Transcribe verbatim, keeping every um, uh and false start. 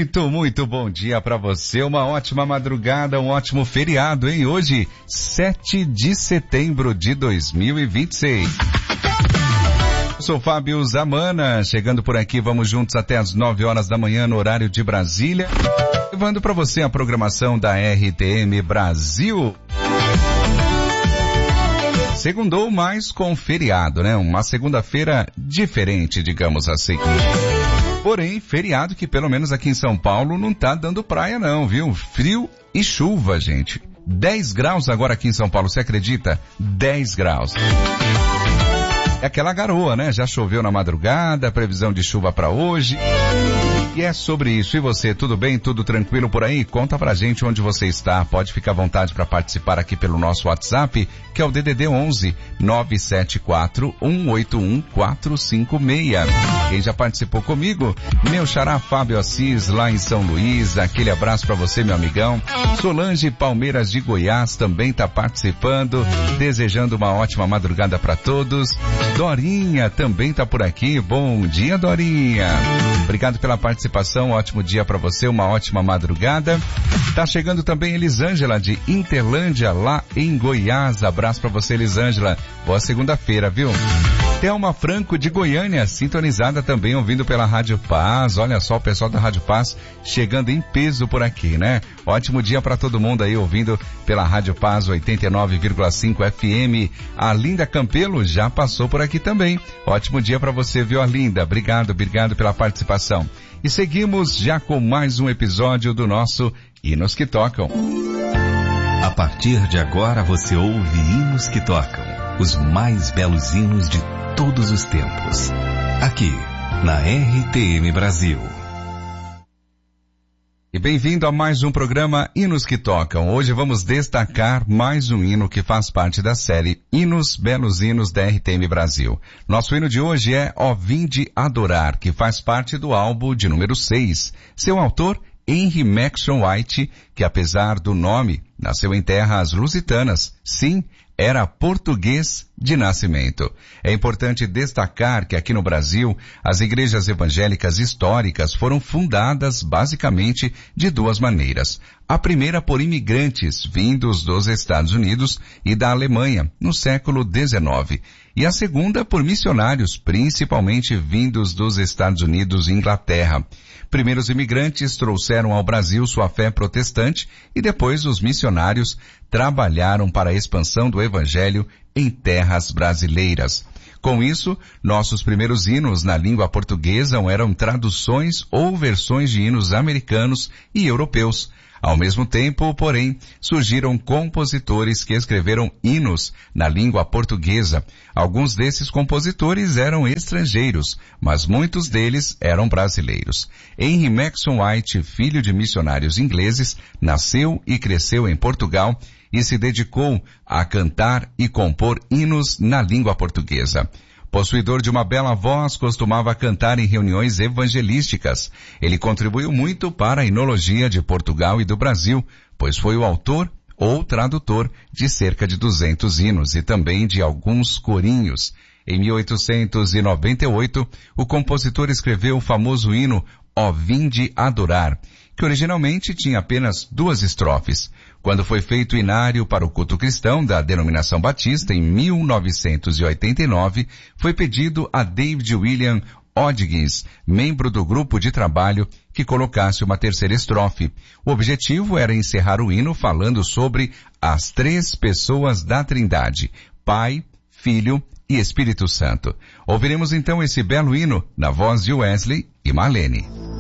Muito, muito bom dia para você, uma ótima madrugada, um ótimo feriado, hein? Hoje, sete de setembro de dois mil e vinte e seis. Eu sou Fábio Zamana, chegando por aqui, vamos juntos até as nove horas da manhã no horário de Brasília, levando para você a programação da R T M Brasil. Segundou mais com feriado, né? Uma segunda-feira diferente, digamos assim. Porém, feriado que pelo menos aqui em São Paulo não tá dando praia não, viu? Frio e chuva, gente. dez graus agora aqui em São Paulo, você acredita? dez graus. É aquela garoa, né? Já choveu na madrugada, previsão de chuva para hoje. E é sobre isso. E você, tudo bem? Tudo tranquilo por aí? Conta pra gente onde você está. Pode ficar à vontade para participar aqui pelo nosso WhatsApp, que é o D D D onze, nove sete quatro, um oito um, quatro cinco seis. Quem já participou comigo? Meu xará Fábio Assis, lá em São Luís. Aquele abraço para você, meu amigão. Solange Palmeiras de Goiás também tá participando, desejando uma ótima madrugada para todos. Dorinha também tá por aqui. Bom dia, Dorinha. Obrigado pela participação, ótimo dia para você, uma ótima madrugada. Tá chegando também Elisângela de Interlândia, lá em Goiás. Abraço para você, Elisângela. Boa segunda-feira, viu? Thelma Franco de Goiânia, sintonizada também, ouvindo pela Rádio Paz. Olha só o pessoal da Rádio Paz chegando em peso por aqui, né? Ótimo dia para todo mundo aí, ouvindo pela Rádio Paz oitenta e nove vírgula cinco F M. A Linda Campelo já passou por aqui também. Ótimo dia para você, viu, Linda? Obrigado, obrigado pela participação. E seguimos já com mais um episódio do nosso Hinos que Tocam. A partir de agora você ouve Hinos que Tocam, os mais belos hinos de todos os tempos, aqui na R T M Brasil. E bem-vindo a mais um programa Hinos que Tocam. Hoje vamos destacar mais um hino que faz parte da série Hinos, Belos Hinos da R T M Brasil. Nosso hino de hoje é Ó Vinde Adorar, que faz parte do álbum de número seis. Seu autor, Henry Maxson White, que apesar do nome, nasceu em terras lusitanas. Sim, era português de nascimento. É importante destacar que aqui no Brasil, as igrejas evangélicas históricas foram fundadas basicamente de duas maneiras. A primeira por imigrantes vindos dos Estados Unidos e da Alemanha, no século dezenove. E a segunda por missionários, principalmente vindos dos Estados Unidos e Inglaterra. Primeiros imigrantes trouxeram ao Brasil sua fé protestante e depois os missionários trabalharam para a expansão do evangelho em terras brasileiras. Com isso, nossos primeiros hinos na língua portuguesa eram traduções ou versões de hinos americanos e europeus. Ao mesmo tempo, porém, surgiram compositores que escreveram hinos na língua portuguesa. Alguns desses compositores eram estrangeiros, mas muitos deles eram brasileiros. Henry Maxson White, filho de missionários ingleses, nasceu e cresceu em Portugal e se dedicou a cantar e compor hinos na língua portuguesa. Possuidor de uma bela voz, costumava cantar em reuniões evangelísticas. Ele contribuiu muito para a enologia de Portugal e do Brasil, pois foi o autor ou tradutor de cerca de duzentos hinos e também de alguns corinhos. Em mil oitocentos e noventa e oito, o compositor escreveu o famoso hino Ó Vinde Adorar, que originalmente tinha apenas duas estrofes. Quando foi feito inário para o culto cristão da denominação batista em mil novecentos e oitenta e nove, foi pedido a David William Odgins, membro do grupo de trabalho, que colocasse uma terceira estrofe. O objetivo era encerrar o hino falando sobre as três pessoas da Trindade, Pai, Filho e Espírito Santo. Ouviremos então esse belo hino na voz de Wesley e Marlene.